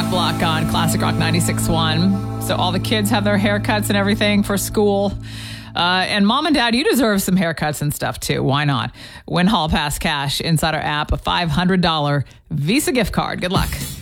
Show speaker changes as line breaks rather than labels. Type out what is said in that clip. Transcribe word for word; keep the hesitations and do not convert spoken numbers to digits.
Haircut Block on Classic Rock ninety-six point one. So all the kids have their haircuts and everything for school. Uh, and mom and dad, you deserve some haircuts and stuff too. Why not? Win Hall Pass cash inside our app, a five hundred dollars Visa gift card. Good luck.